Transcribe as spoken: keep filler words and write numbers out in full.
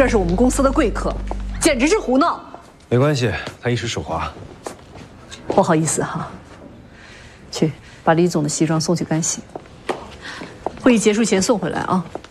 这是我们公司的贵客，简直是胡闹。 没关系，他一时手滑。 不好意思哈，去把李总的西装送去干洗。会议结束前送回来啊。